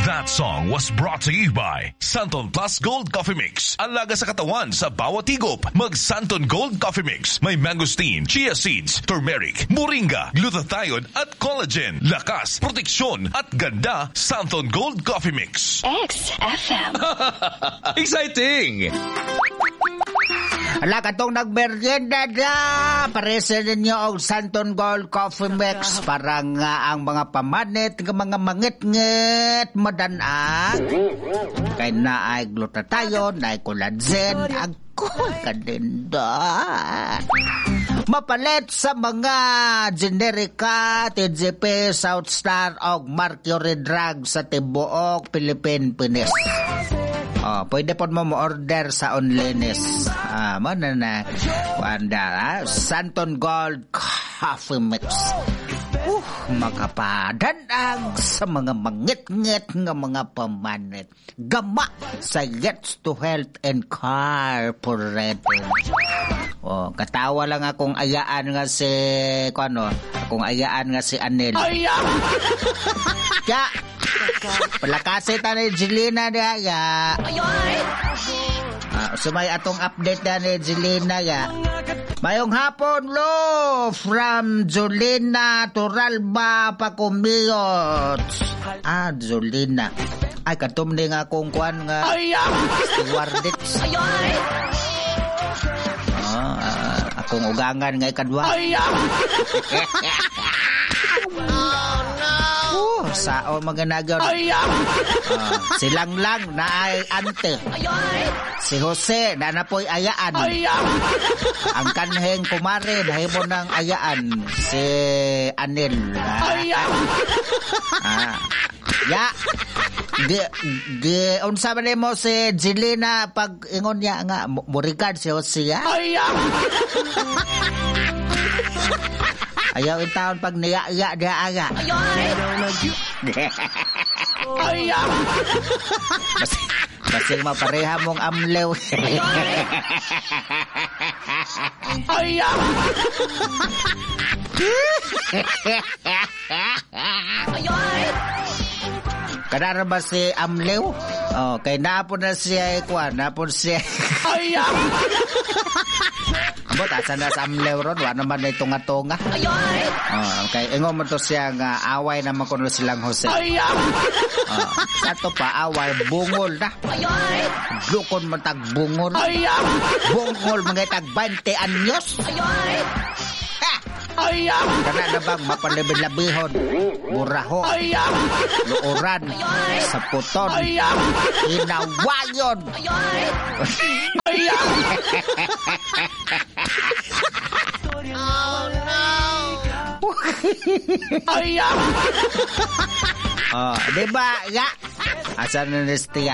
That song was brought to you by Santon Plus Gold Coffee Mix. Alaga sa katawan sa bawat higop. Mag Santon Gold Coffee Mix. May mangosteen, chia seeds, turmeric, moringa, glutathione at collagen. Lakas, proteksyon at ganda. Santon Gold Coffee Mix. XFM. Exciting! Ala, katong nagmerienda na, paresa ninyo og Santon Gold Coffee Mix. Parang ang mga pamanit, mga mangit-ngit, madanag. Kaya na ay glutathione, na ay collagen, agkoy kanindan. Mapalit sa mga generika, TGP, South Star, og Mercury Drug sa tibuok Philippine Pinis. Pwede po mo order sa onlinis. Mana na wanda Santon Gold Coffee Mix. Makapadanag sa mga mangit-ngit nga mga pamanit. Gama sa Gets to Health Incorporated. Katawa lang akong ayaan nga si Anel. Kaya palakasi ta ni Jelena niya. Sumay atong update na ni Jelena ya. Mayong hapon lo from Jolena Turalba Pacumiyot. Jolena. Ay katumni nga akong kuan nga stewardess. Akong ugangan nga ikadwa. Sao maganagaw. Silang lang na ay ante. Si Jose na napoy ayaan. Ang kanheng kumare nahimo ng ayaan. Si Anil. Ya. Unsa man mo si Jelena pag ingon niya nga murigad si Jose ya. Ayaw in taon pag niya-iya dia aga. Basing mapareha mong amlew. Kadara ba si amlew? Kay napon na siya ikuan, napon siya. But asa na sa amlew ron, wala naman na itunga-tunga. Okay, ingo mo to siya nga away naman kuno silang Jose. Sa to pa away, bungol na. Glukon mo tag bungol. Bungol mga tag 20 anyos. Kana na bang mapalabin-labihon, buraho, luuran, saputon, inawayon. Oh no. Diba ya? Asa na nistia?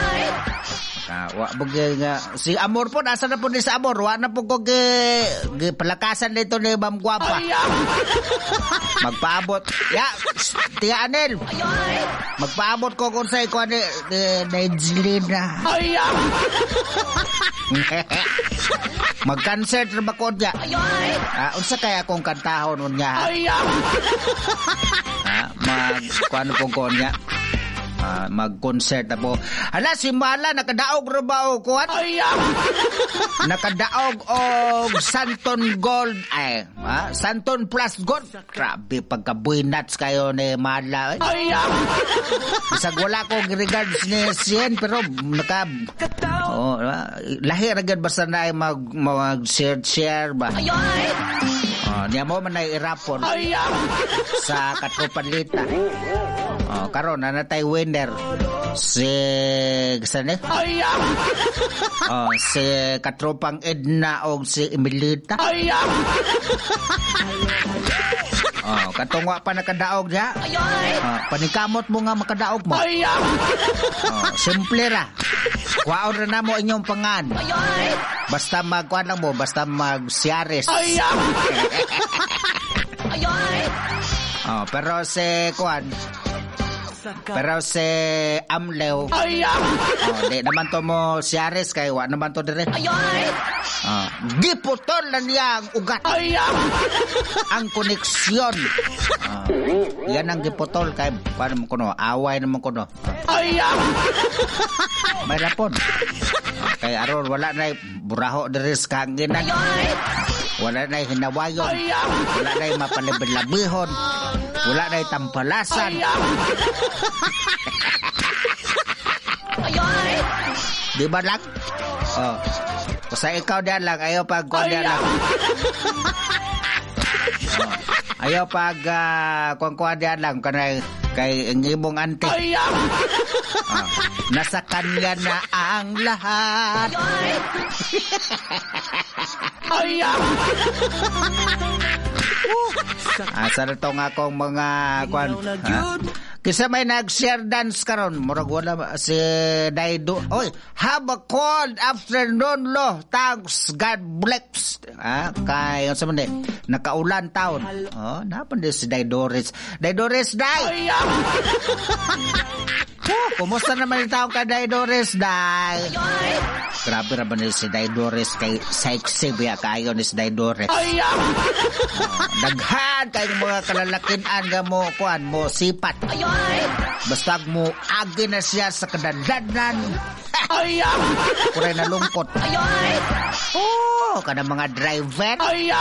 Wa bugay nga si Amor po nasa na po ni sa Amor, wa na po ko palakasan nito ni Ma'am Guapa. Magpaabot ya Tia Anel. Magpaabot ko kung sa iko ni Jelena. Mag-concert ba ko niya? Unsa kaya akong kantahon niya? Kuano pong ko niya? Mag-concert na po. Hala, si Mala, nakadaog rabaw ko. Nakadaog og Santon Gold. Santon Plus Gold. Grabe, pagka-boy nuts kayo ni Mala. Bisag wala ko regards ni Sien, pero lahi ragad basta na ay mag-share ba? Niya mo man ay irapon sa Katropanlita. Karon na natay winner si si Katropang Edna o si Emilita. Katungwa pa nakadaog niya. Panikamot mo nga makadaog mo. Simple ra. Kwaon ra na mo inyong pangan. Basta magkuhan lang mo, basta mag-siares. Pero si kuhan, Pero si Amlew, di naman to mo si Aris kay wa naman to dire. Giputol na niya ang ugat. Ang koneksyon. Yan ang giputol kay paano mo kuno, away naman kuno. May rapon. Kay aron wala na buraho dire sa kanginan. Wala na hinawayon. Wala na mapalabid-labihon. Wala na tampalasan. Di ba lang? Basta ikaw diyan lang. Ayaw pag diyan lang. Ayaw pag kuha diyan lang. Kay ngimong ante. Nasa kanya na ang lahat. Asa na itong akong mga kwan. Kisa may nag-share dance karon, murag wala si Daido. Oy, have a cold afternoon lo. Thanks, God bless. Kay sa man nakaulan taon. Napan din si Daidoris. Daidoris dai. Kumusta naman yung taong ka, Daidoris, Day? Grabe naman ni si Daidoris kay sexy biya kayo ni si Daidoris. Daghan kayong mga kalalakinan nga mo, kuan mo, sipat. Basta mo, agi na siya sa kadadanan. Kuray na lungkot. Kada mga driver.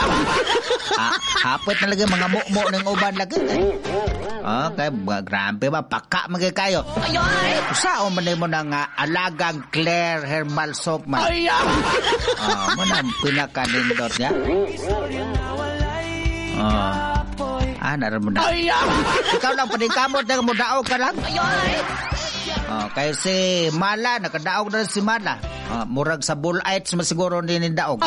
Hapit na lagi mga mukmo ng uban lagi. Okay, grabe ba? Paka magay kayo. Saan man mo ng alagang Claire Herbal Soap man? Manang pinakanindot niya. Naran mo na. Ikaw lang, panikamot na mo daog ka lang. Kaya si Mala, nakadaog na si Mala. Murag sa bulites, masiguro din yung daog.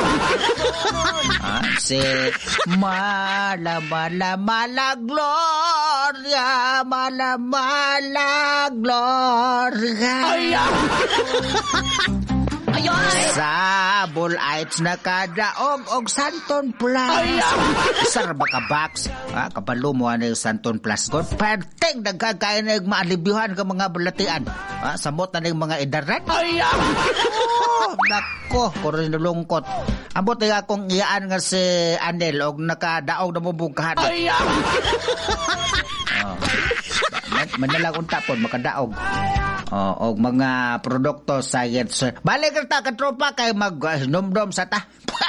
Si Mala, Mala, Mala, Gloria. Mala, Mala, Gloria. Sa bulites nakadaog og Santon Plus. Sarba ka box. Kapalo mo ang Santon Plus. Perting nagkakain na maalibiyuhan ka mga balatian. Samot na ng mga edaran. Nako, kung nalungkot. Ambot na akong iyaan nga si Anel og nakadaog na mabungkahan. Manalang unta po, makadaog. Og mga produkto science. Balik ka ta, katropa, kay mag-numdom sa ta.